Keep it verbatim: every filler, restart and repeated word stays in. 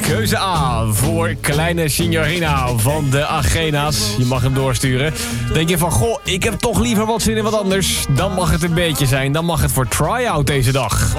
Keuze A voor Kleine Signorina van de Agena's. Je mag hem doorsturen. Denk je van, goh, ik heb toch liever wat zin in wat anders? Dan mag het een beetje zijn. Dan mag het voor try-out deze dag.